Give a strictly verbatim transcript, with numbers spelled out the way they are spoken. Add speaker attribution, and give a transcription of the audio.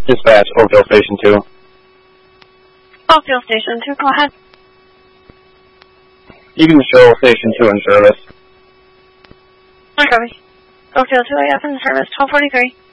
Speaker 1: Dispatch, Oakville Station two.
Speaker 2: Oakville Station two, go ahead.
Speaker 1: You can show Station two in service.
Speaker 2: Okay. Oakville two A F in service, twelve forty-three.